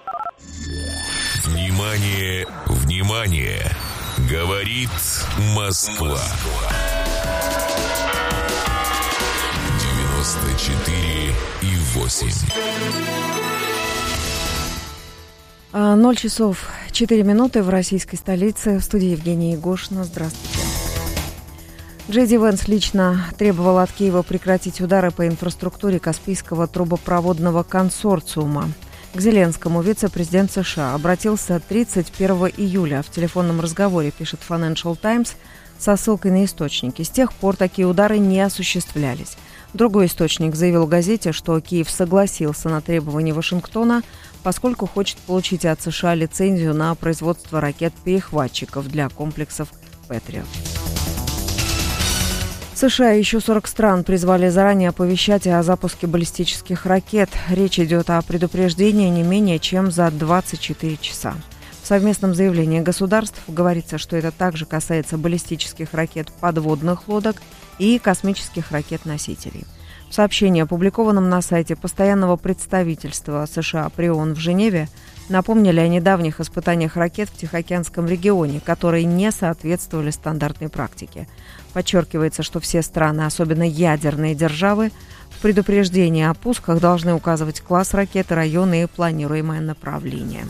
Внимание, внимание! Говорит Москва. 94,8. 0 часов 4 минуты в российской столице. В студии Евгения Егошина. Здравствуйте. Джей Ди Венс лично требовал от Киева прекратить удары по инфраструктуре Каспийского трубопроводного консорциума. К Зеленскому вице-президент США обратился 31 июля. В телефонном разговоре, пишет Financial Times, со ссылкой на источники. С тех пор такие удары не осуществлялись. Другой источник заявил газете, что Киев согласился на требования Вашингтона, поскольку хочет получить от США лицензию на производство ракет-перехватчиков для комплексов «Патриот». США и еще 40 стран призвали заранее оповещать о запуске баллистических ракет. Речь идет о предупреждении не менее чем за 24 часа. В совместном заявлении государств говорится, что это также касается баллистических ракет подводных лодок и космических ракет-носителей. В сообщении, опубликованном на сайте постоянного представительства США при ООН в Женеве, напомнили о недавних испытаниях ракет в Тихоокеанском регионе, которые не соответствовали стандартной практике. Подчеркивается, что все страны, особенно ядерные державы, в предупреждении о пусках должны указывать класс ракеты, районы и планируемое направление.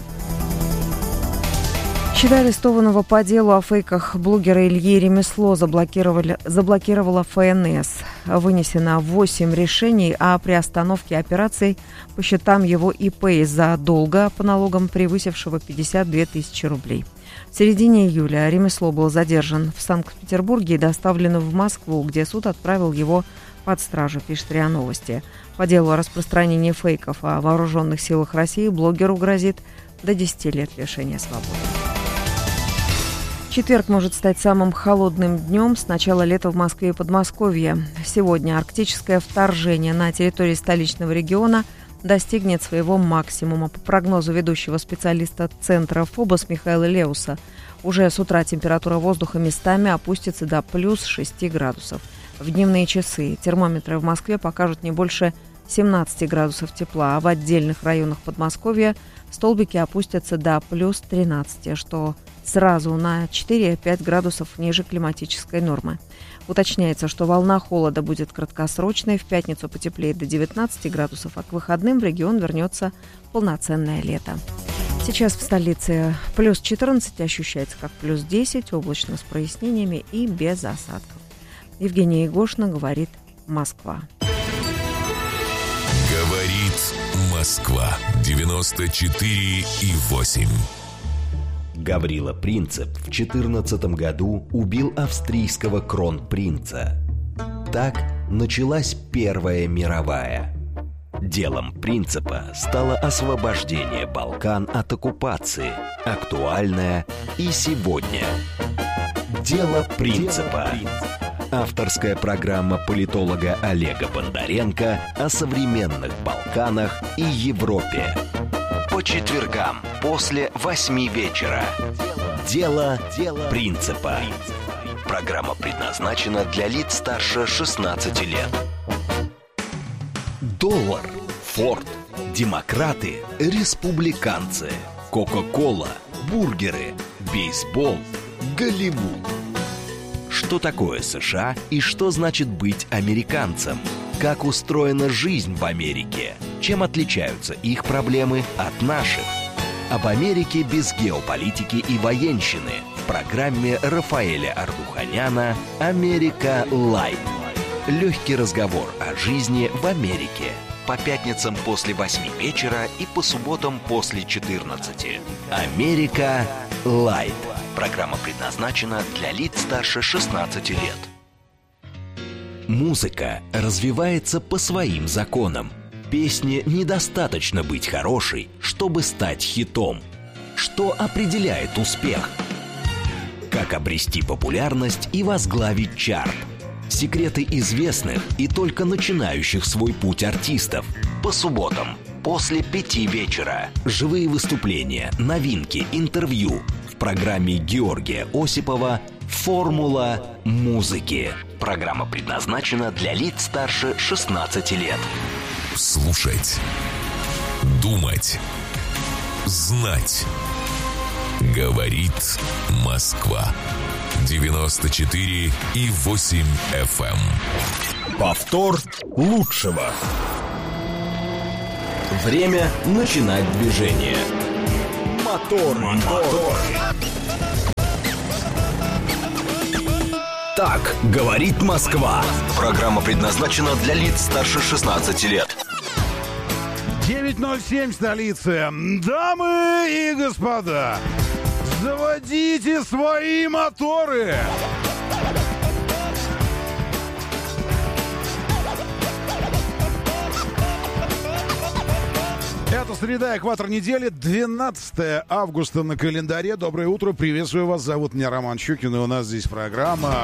Счета арестованного по делу о фейках блогера Ильи Ремесло заблокировала ФНС. Вынесено 8 решений о приостановке операций по счетам его ИП из-за долга по налогам, превысившего 52 тысячи рублей. В середине июля Ремесло был задержан в Санкт-Петербурге и доставлен в Москву, где суд отправил его под стражу, пишет РИА Новости. По делу о распространении фейков о вооруженных силах России блогеру грозит до 10 лет лишения свободы. Четверг может стать самым холодным днем с начала лета в Москве и Подмосковье. Сегодня арктическое вторжение на территории столичного региона достигнет своего максимума. По прогнозу ведущего специалиста Центра ФОБОС Михаила Леуса, уже с утра температура воздуха местами опустится до плюс 6 градусов. В дневные часы термометры в Москве покажут не больше 17 градусов тепла, а в отдельных районах Подмосковья столбики опустятся до плюс 13, что сразу на 4-5 градусов ниже климатической нормы. Уточняется, что волна холода будет краткосрочной, в пятницу потеплеет до 19 градусов, а к выходным в регион вернется полноценное лето. Сейчас в столице плюс 14, ощущается как плюс 10, облачно с прояснениями и без осадков. Евгения Егошина, говорит Москва. Говорит Москва. 94,8. Гаврила Принцип в 2014 году убил австрийского кронпринца. Так началась Первая мировая. Делом Принципа стало освобождение Балкан от оккупации, актуальное и сегодня. Дело Принципа. Авторская программа политолога Олега Бондаренко о современных Балканах и Европе. По четвергам после 8 вечера. Дело Принципа. Программа предназначена для лиц старше 16 лет. Доллар, Форд, демократы, республиканцы, Кока-кола, бургеры, бейсбол, Голливуд. Что такое США и что значит быть американцем? Как устроена жизнь в Америке? Чем отличаются их проблемы от наших? Об Америке без геополитики и военщины в программе Рафаэля Ардуханяна «Америка Лайт». Легкий разговор о жизни в Америке. По пятницам после 8 вечера и по субботам после 14. «Америка Лайт». Программа предназначена для лиц старше 16 лет. Музыка развивается по своим законам. Песне недостаточно быть хорошей, чтобы стать хитом. Что определяет успех? Как обрести популярность и возглавить чарт? Секреты известных и только начинающих свой путь артистов. По субботам после 5 вечера. Живые выступления, новинки, интервью. В программе Георгия Осипова «Формула музыки». Программа предназначена для лиц старше 16 лет. Слушать, думать, знать. Говорит Москва. 94,8 FM. Повтор лучшего. Время начинать движение. Мотор. Так говорит Москва. Программа предназначена для лиц старше 16 лет. 9:07 столицы. Дамы и господа, заводите свои моторы. Это среда, экватор недели, 12 августа на календаре. Доброе утро, приветствую вас. Зовут меня Роман Щукин, и у нас здесь программа.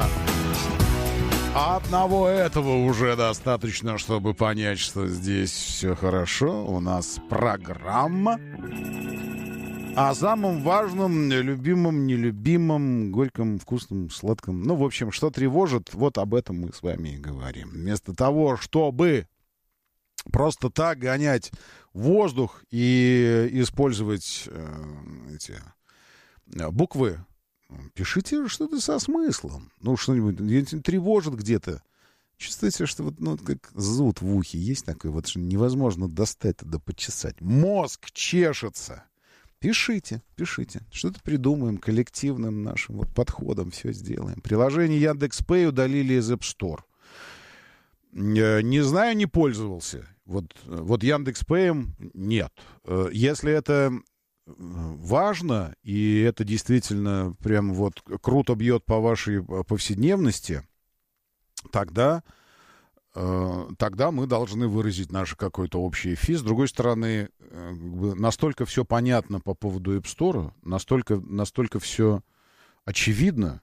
Одного этого уже достаточно, чтобы понять, что здесь все хорошо. У нас программа о самом важном, любимом, нелюбимом, горьком, вкусном, сладком. Ну, в общем, что тревожит, вот об этом мы с вами и говорим. Вместо того, чтобы просто так гонять воздух и использовать эти буквы, пишите что-то со смыслом. Ну, что-нибудь тревожит где-то. Чувствуете, что вот, ну, как зуд в ухе есть такой, вот что невозможно достать туда, почесать. Мозг чешется. Пишите. Что-то придумаем коллективным нашим вот подходом, все сделаем. Приложение Яндекс.Пэй удалили из App Store. Не знаю, не пользовался. Вот Яндекс.Пэем нет. Если это важно, и это действительно прям вот круто бьет по вашей повседневности, тогда мы должны выразить наше какое-то общее эфи. С другой стороны, настолько все понятно по поводу App Store, настолько все очевидно,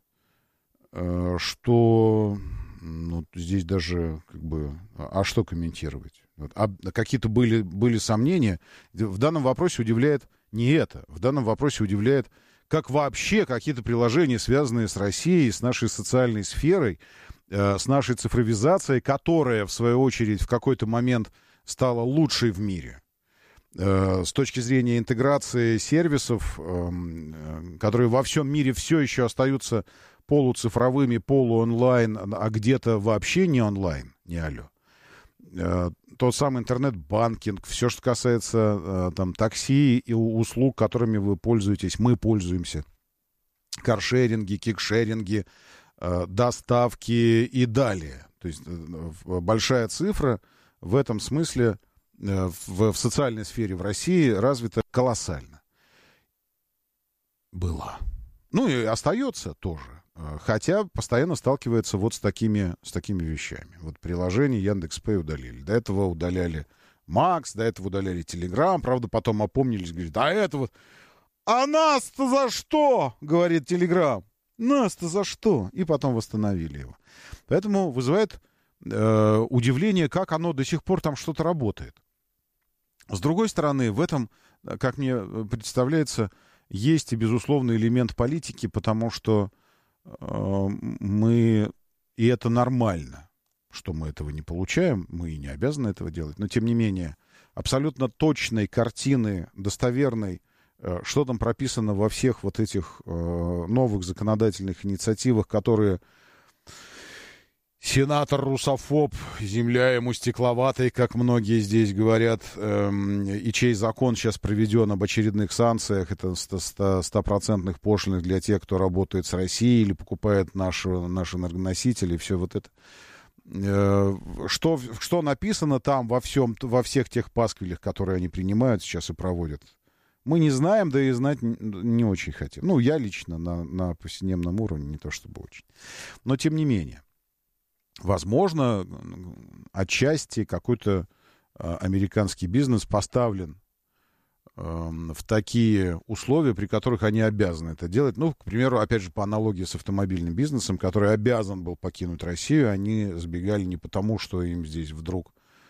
что здесь даже а что комментировать? Какие-то были сомнения. В данном вопросе удивляет не это. В данном вопросе удивляет, как вообще какие-то приложения, связанные с Россией, с нашей социальной сферой, с нашей цифровизацией, которая, в свою очередь, в какой-то момент стала лучшей в мире. С точки зрения интеграции сервисов, которые во всем мире все еще остаются полуцифровыми, полуонлайн, а где-то вообще не онлайн, не алло. Тот самый интернет-банкинг, все, что касается такси и услуг, которыми вы пользуетесь, мы пользуемся. Каршеринги, кикшеринги, доставки и далее. То есть большая цифра в этом смысле в социальной сфере в России развита колоссально. Была. Ну и остается тоже. Хотя постоянно сталкивается вот с такими вещами. Вот приложение Яндекс.Пэй удалили. До этого удаляли Макс, до этого удаляли Телеграм. Правда, потом опомнились, говорят, а это вот... А нас-то за что? Говорит Телеграм. Нас-то за что? И потом восстановили его. Поэтому вызывает удивление, как оно до сих пор там что-то работает. С другой стороны, в этом, как мне представляется, есть и безусловный элемент политики, потому что и это нормально, что мы этого не получаем, мы и не обязаны этого делать, но тем не менее, абсолютно точной картины, достоверной, что там прописано во всех вот этих новых законодательных инициативах, которые сенатор-русофоб, земля ему стекловатой, как многие здесь говорят, и чей закон сейчас проведен об очередных санкциях, это 100% пошлиных для тех, кто работает с Россией или покупает наши энергоносители, все вот это. Что написано там во всех тех пасквилях, которые они принимают сейчас и проводят, мы не знаем, да и знать не очень хотим. Ну, я лично на повседневном уровне не то чтобы очень. Но тем не менее. Возможно, отчасти какой-то американский бизнес поставлен в такие условия, при которых они обязаны это делать. Ну, к примеру, опять же, по аналогии с автомобильным бизнесом, который обязан был покинуть Россию, они сбегали не потому, что им здесь вдруг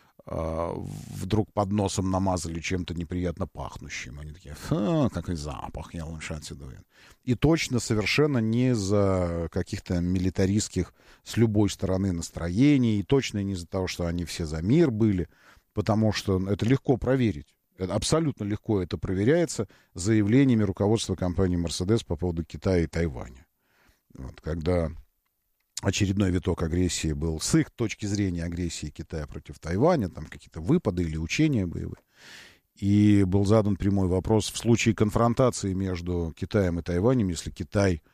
под носом намазали чем-то неприятно пахнущим. Они такие, какой запах, я лучше отсюда уеду. И точно совершенно не из-за каких-то милитаристских с любой стороны настроений, и точно не из-за того, что они все за мир были, потому что это легко проверить. Абсолютно легко это проверяется заявлениями руководства компании «Мерседес» по поводу Китая и Тайваня. Вот, когда очередной виток агрессии был, с их точки зрения, агрессии Китая против Тайваня, там какие-то выпады или учения боевые. И был задан прямой вопрос: в случае конфронтации между Китаем и Тайванем, если Китай